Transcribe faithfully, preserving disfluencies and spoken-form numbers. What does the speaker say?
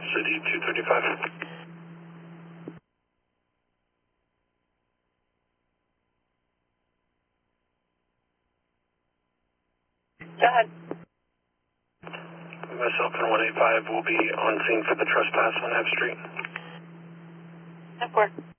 City two thirty-five. Go ahead. Myself and one eighty-five will be on scene for the trespass on F Street. ten four.